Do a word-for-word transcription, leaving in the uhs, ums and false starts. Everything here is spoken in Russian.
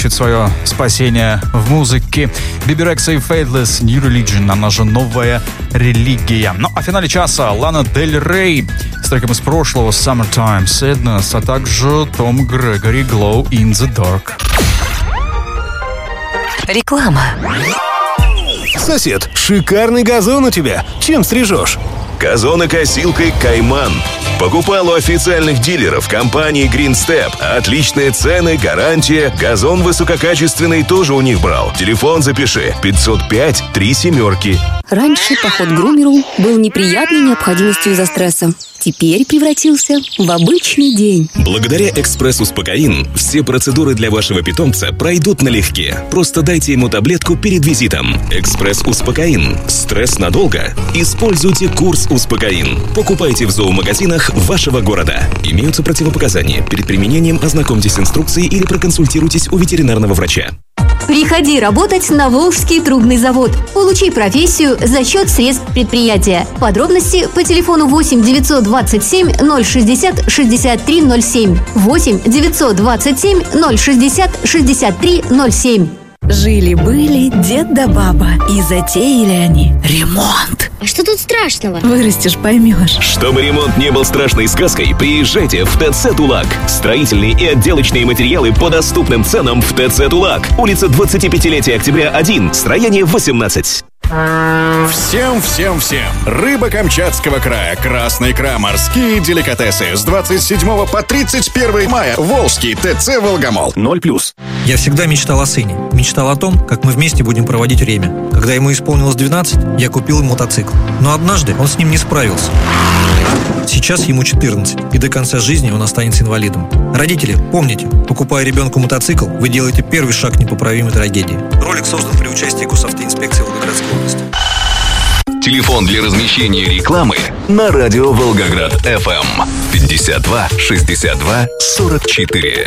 ищет свое спасение в музыке. Биби Рекса и Faithless, New Religion, она же новая религия. Ну, а в финале часа Лана Дель Рей с треком из прошлого Summertime Sadness, а также Том Грегори Glow in the Dark. Реклама. Сосед, шикарный газон у тебя. Чем стрижешь? Газонокосилкой «Кайман». Покупал у официальных дилеров компании Green Step. Отличные цены, гарантия. Газон высококачественный тоже у них брал. Телефон запиши. пятьсот пять три семерки. Раньше поход к грумеру был неприятной необходимостью из-за стресса. Теперь превратился в обычный день. Благодаря «Экспресс-Успокоин» все процедуры для вашего питомца пройдут налегке. Просто дайте ему таблетку перед визитом. «Экспресс-Успокоин». Стресс надолго? Используйте курс «Успокоин». Покупайте в зоомагазинах вашего города. Имеются противопоказания. Перед применением ознакомьтесь с инструкцией или проконсультируйтесь у ветеринарного врача. Приходи работать на Волжский трубный завод. Получи профессию за счет средств предприятия. Подробности по телефону восемь девятьсот двадцать семь ноль шестьдесят шестьдесят три ноль семь. восемь девятьсот двадцать семь ноль шестьдесят шестьдесят три ноль семь. Жили-были дед да баба, и затеяли они ремонт. А что тут страшного? Вырастешь, поймешь. Чтобы ремонт не был страшной сказкой, приезжайте в ТЦ «Тулак». Строительные и отделочные материалы по доступным ценам в ТЦ «Тулак». Улица двадцатипятилетия октября один, строение восемнадцать. Всем, всем, всем! Рыба Камчатского края, красная икра, морские деликатесы. С двадцать седьмого по тридцать первое мая. Волжский ТЦ «Волгомол». Ноль плюс. Я всегда мечтал о сыне. Мечтал о том, как мы вместе будем проводить время. Когда ему исполнилось двенадцать, я купил ему мотоцикл. Но однажды он с ним не справился. Сейчас ему четырнадцать, и до конца жизни он останется инвалидом. Родители, помните, покупая ребенку мотоцикл, вы делаете первый шаг к непоправимой трагедии. Ролик создан при участии Госавтоинспекции Волгоградской области. Телефон для размещения рекламы на радио Волгоград эф эм пятьдесят два шестьдесят два сорок четыре.